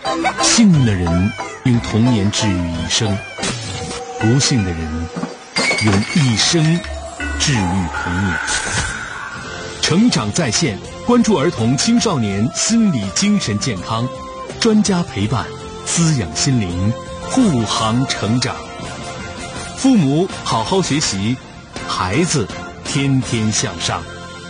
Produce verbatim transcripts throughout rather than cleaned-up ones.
幸运的人用童年治愈一生，不幸的人用一生治愈童年。成长在线，关注儿童青少年心理精神健康，专家陪伴，滋养心灵，护航成长。父母好好学习，孩子天天向上。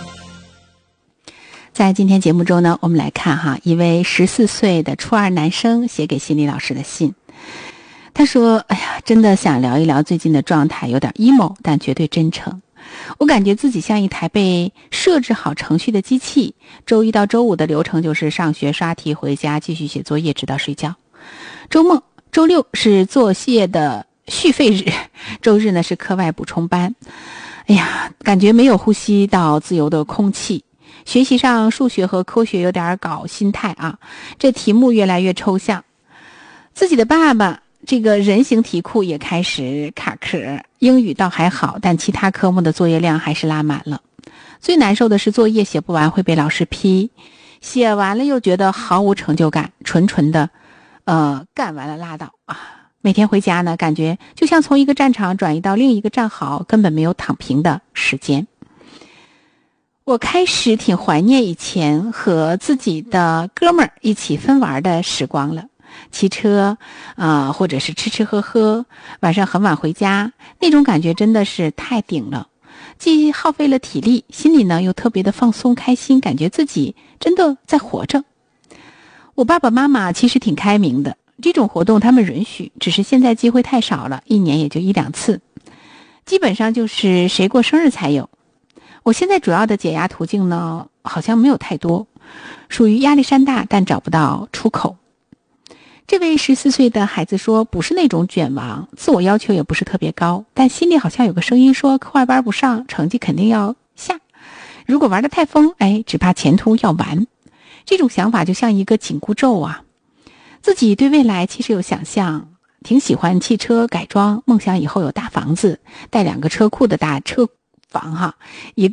在今天节目中呢，我们来看哈，一位十四岁的初二男生写给心理老师的信。他说：哎呀，真的想聊一聊最近的状态，有点 emo， 但绝对真诚。我感觉自己像一台被设置好程序的机器，周一到周五的流程就是上学、刷题、回家继续写作业直到睡觉。周末周六是作业的续费日，周日呢是课外补充班。哎呀，感觉没有呼吸到自由的空气。学习上数学和科学有点搞心态啊，这题目越来越抽象。自己的爸爸这个人形题库也开始卡壳，英语倒还好，但其他科目的作业量还是拉满了。最难受的是作业写不完会被老师批，写完了又觉得毫无成就感，纯纯的呃干完了拉倒啊。每天回家呢，感觉就像从一个战场转移到另一个战壕，根本没有躺平的时间。我开始挺怀念以前和自己的哥们儿一起分玩的时光了，骑车啊、呃，或者是吃吃喝喝，晚上很晚回家，那种感觉真的是太顶了，既耗费了体力，心里呢又特别的放松开心，感觉自己真的在活着。我爸爸妈妈其实挺开明的，这种活动他们允许，只是现在机会太少了，一年也就一两次，基本上就是谁过生日才有。我现在主要的解压途径呢，好像没有太多，属于压力山大但找不到出口。这位十四岁的孩子说，不是那种卷王，自我要求也不是特别高，但心里好像有个声音说，课外班不上，成绩肯定要下。如果玩得太疯，哎，只怕前途要完。这种想法就像一个紧箍咒啊。自己对未来其实有想象，挺喜欢汽车改装，梦想以后有大房子，带两个车库的大车房哈，一